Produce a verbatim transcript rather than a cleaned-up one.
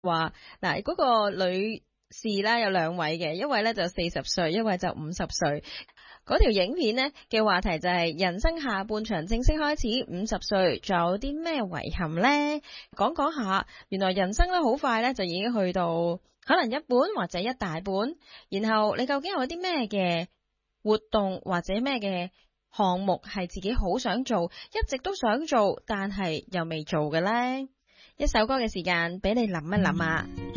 話嗱，嗰個女士啦有兩位嘅，一位咧就四十歲，一位就五十歲。嗰條影片呢嘅話題就係人生下半場正式開始，五十歲仲有啲咩遺憾呢？講講下，原來人生咧好快咧就已經去到可能一半或者一大半，然後你究竟有啲咩嘅活動或者咩嘅項目係自己好想做，一直都想做，但係又未做嘅呢？一首歌嘅時間俾你諗一諗啊！